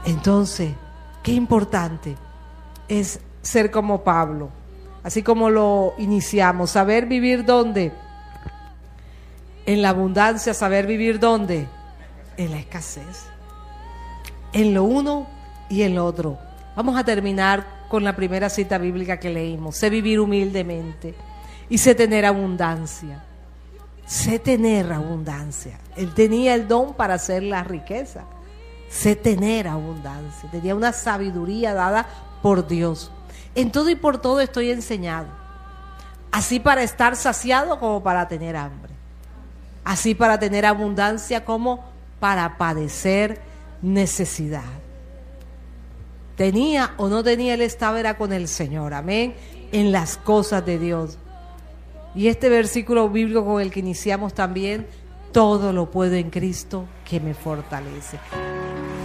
Entonces, qué importante es ser como Pablo, así como lo iniciamos, saber vivir ¿dónde? En la abundancia, saber vivir ¿dónde? En la escasez, en lo uno y en lo otro. Vamos a terminar con la primera cita bíblica que leímos: sé vivir humildemente y sé tener abundancia. Sé tener abundancia. Él tenía el don para hacer la riqueza. Sé tener abundancia. Tenía una sabiduría dada por Dios. En todo y por todo estoy enseñado, así para estar saciado como para tener hambre, así para tener abundancia como para padecer necesidad. Tenía o no tenía, él estaba era con el Señor, amén, en las cosas de Dios. Y este versículo bíblico con el que iniciamos también: todo lo puedo en Cristo que me fortalece.